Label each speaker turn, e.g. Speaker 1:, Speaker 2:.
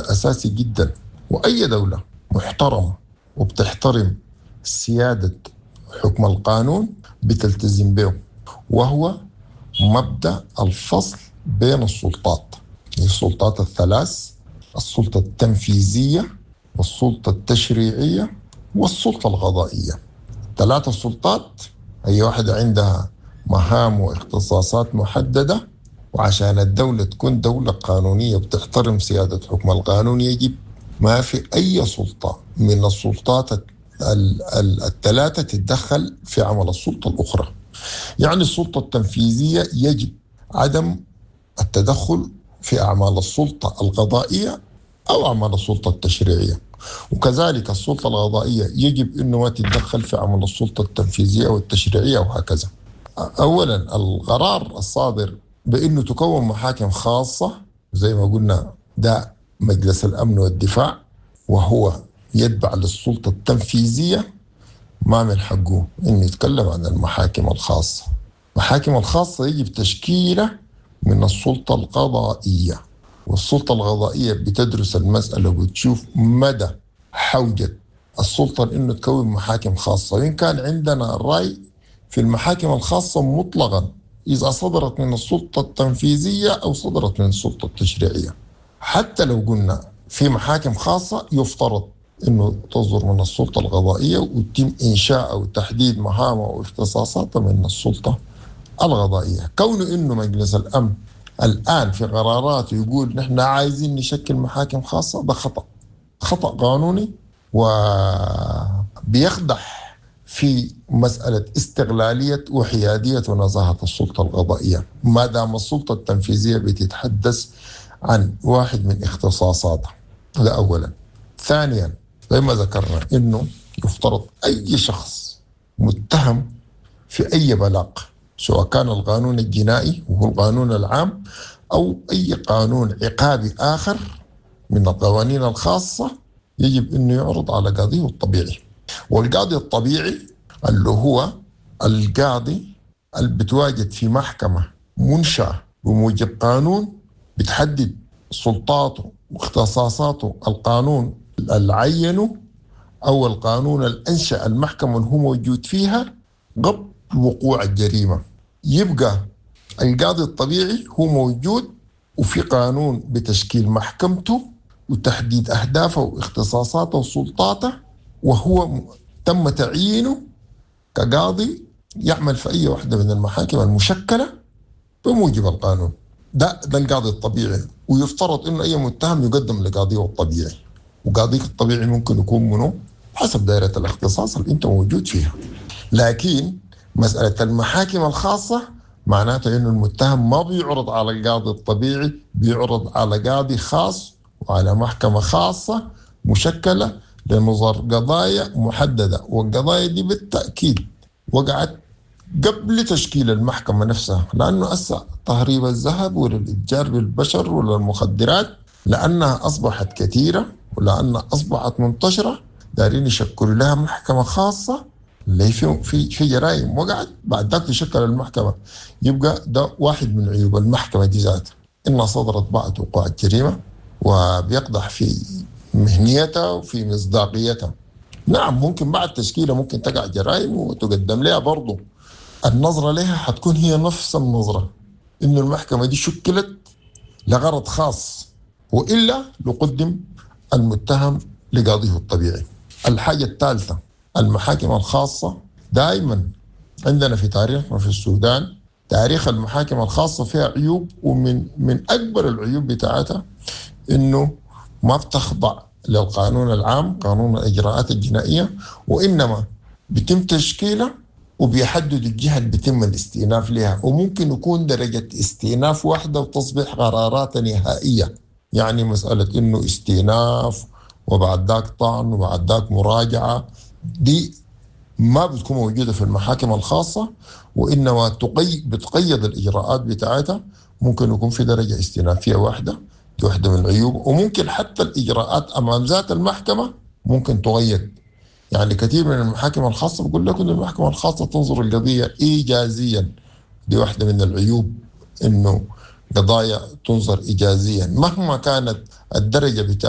Speaker 1: مبدأ أساسي جدا، وأي دولة محترمة وبتحترم سيادة حكم القانون بتلتزم به، وهو مبدأ الفصل بين السلطات. السلطات الثلاث: السلطة التنفيذية والسلطة التشريعية والسلطة القضائية. ثلاثة السلطات أي واحدة عندها مهام واختصاصات محددة، وعشان الدولة تكون دولة قانونية بتحترم سيادة حكم القانون يجب ما في أي سلطة من السلطات الثلاثة تتدخل في عمل السلطة الأخرى. يعني السلطة التنفيذية يجب عدم التدخل في أعمال السلطة القضائية أو أعمال السلطة التشريعية، وكذلك السلطة القضائية يجب أنه ما تتدخل في عمل السلطة التنفيذية والتشريعية وهكذا. أولا، القرار الصادر بأنه تكون محاكم خاصة زي ما قلنا ده مجلس الأمن والدفاع، وهو يتبع للسلطة التنفيذية، ما من حقه أن يتكلم عن المحاكم الخاصة. المحاكم الخاصة يجب تشكيلها من السلطة القضائية، والسلطة القضائية بتدرس المسألة وبتشوف مدى حوجة السلطة إنه تكون محاكم خاصة، وإن كان عندنا الرأي في المحاكم الخاصة مطلقا إذا صدرت من السلطة التنفيذية أو صدرت من السلطة التشريعية. حتى لو قلنا في محاكم خاصة يفترض إنه تصدر من السلطة القضائية ويتم إنشاء أو تحديد مهامها واختصاصاتها من السلطة القضائية. كونه إنه مجلس الأمن الآن في قراراته يقول نحن عايزين نشكل محاكم خاصة، ده خطأ قانوني، وبيخدح في مسألة استغلالية وحيادية ونزاهة السلطة القضائية ما دام السلطة التنفيذية بتتحدث عن واحد من اختصاصاتها. ده أولا. ثانيا، زي ما ذكرنا إنه يفترض أي شخص متهم في أي بلاغ، سواء كان القانون الجنائي وهو القانون العام أو أي قانون عقابي آخر من القوانين الخاصة، يجب أنه يعرض على قاضيه الطبيعي. والقاضي الطبيعي اللي هو القاضي اللي بتواجد في محكمة منشأة بموجب قانون بتحدد سلطاته واختصاصاته القانون العينه أو القانون الأنشأ المحكمة اللي هو موجود فيها قبل وقوع الجريمة. يبقى القاضي الطبيعي هو موجود وفي قانون بتشكيل محكمته وتحديد أهدافه واختصاصاته وسلطاته، وهو تم تعيينه كقاضي يعمل في أي واحدة من المحاكم المشكلة بموجب القانون. ده القاضي الطبيعي، ويفترض إنه أي متهم يقدم لقاضيه الطبيعي، وقاضيك الطبيعي ممكن يكون منه حسب دائرة الاختصاص اللي أنت موجود فيها. لكن مسألة المحاكم الخاصة معناته إنه المتهم ما بيعرض على القاضي الطبيعي، بيعرض على قاضي خاص وعلى محكمة خاصة مشكلة لنظر قضايا محددة، والقضايا دي بالتأكيد وقعت قبل تشكيل المحكمة نفسها، لأنه أسا تهريب الذهب ولا الإتجار بالبشر ولا المخدرات لأنها أصبحت كثيرة ولأنها أصبحت منتشرة دارين يشكلوا لها محكمة خاصة اللي في جرائم وقعت بعد ذلك تشكل المحكمة. يبقى ده واحد من عيوب المحكمة دي ذاتها، إنها صدرت بعد وقوع الجريمة وبيقدح في مهنيتها وفي مصداقيتها. نعم ممكن بعد تشكيلها ممكن تقع جرائم وتقدم لها برضو النظرة لها حتكون هي نفس النظرة إنه المحكمة دي شكلت لغرض خاص، وإلا يقدم المتهم لقاضيه الطبيعي. الحاجة الثالثة، المحاكم الخاصة دائما عندنا في تاريخنا في السودان تاريخ المحاكم الخاصة فيها عيوب، ومن أكبر العيوب بتاعتها إنه ما بتخضع للقانون العام قانون الإجراءات الجنائية، وإنما بيتم تشكيلها وبيحدد الجهة اللي بيتم الاستئناف لها، وممكن يكون درجة استئناف واحدة وتصبح قرارات نهائية. يعني مسألة إنه استئناف وبعد ذاك طعن وبعد ذاك مراجعة دي ما بتكون موجودة في المحاكم الخاصة، وإنما بتقيد الإجراءات بتاعتها. ممكن يكون في درجة استئنافية واحدة، دي واحدة من العيوب. وممكن حتى الإجراءات أمام ذات المحكمة ممكن تقيد. يعني كثير من المحاكم الخاصة بقول لكم إن المحكمة الخاصة تنظر القضية إيجازيا، دي واحدة من العيوب إنه قضايا تنظر إيجازيا مهما كانت الدرجة بتاعتها